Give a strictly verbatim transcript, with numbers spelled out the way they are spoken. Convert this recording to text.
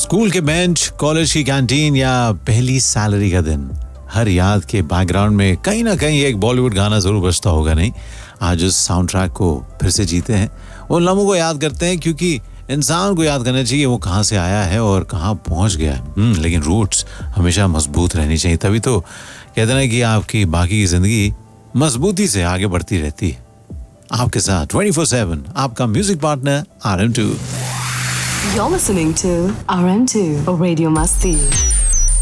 School के bench, college की canteen या पहली सैलरी का दिन, हर याद के बैकग्राउंड में कहीं ना कहीं एक बॉलीवुड गाना जरूर बजता होगा, नहीं? आज उस साउंड ट्रैक को फिर से जीते हैं, उन लम्हों को याद करते हैं, क्योंकि इंसान को याद करना चाहिए वो कहाँ से आया है और कहाँ पहुँच गया है। हम्म, लेकिन रूट्स हमेशा मजबूत रहनी चाहिए, तभी तो कहते हैं कि आपकी बाकी की जिंदगी मजबूती से आगे बढ़ती रहती है। आपके साथ ट्वेंटी फोर सेवन आपका music partner R M to. You're listening to R M two Radio Masti.